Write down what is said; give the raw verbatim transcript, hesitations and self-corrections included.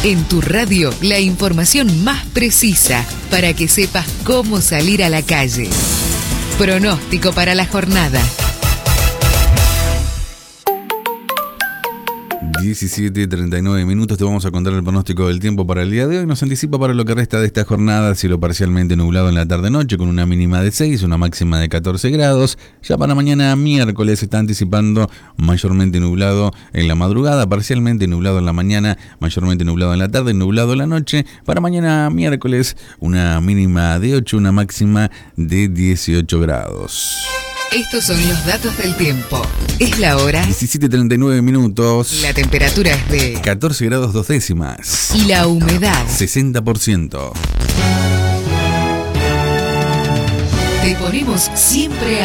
En tu radio, la información más precisa para que sepas cómo salir a la calle. Pronóstico para la jornada. diecisiete treinta y nueve minutos, te vamos a contar el pronóstico del tiempo para el día de hoy. Nos anticipa para lo que resta de esta jornada, cielo parcialmente nublado en la tarde-noche con una mínima de seis, una máxima de catorce grados. Ya para mañana miércoles se está anticipando mayormente nublado en la madrugada, parcialmente nublado en la mañana, mayormente nublado en la tarde, nublado en la noche. Para mañana miércoles una mínima de ocho, una máxima de dieciocho grados. Estos son los datos del tiempo. Es la hora. diecisiete treinta y nueve minutos. La temperatura es de catorce grados dos décimas. Y la humedad sesenta por ciento. Te ponemos siempre